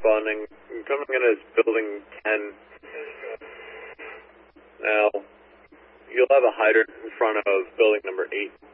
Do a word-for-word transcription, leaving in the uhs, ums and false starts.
responding. I'm coming in as building ten. Now, you'll have a hydrant in front of building number eight.